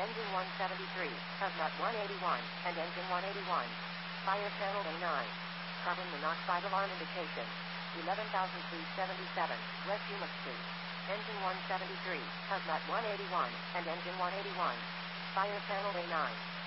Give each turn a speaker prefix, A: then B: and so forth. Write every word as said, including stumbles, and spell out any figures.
A: Engine one seventy-three, hazmat one eighty-one, and engine one eighty-one. Fire channel A nine. Carbon monoxide alarm indication. eleven thousand three hundred seventy-seven, West Yuma Street. Engine one seventy-three, hazmat one eighty-one, and engine one eighty-one. Fire channel A nine.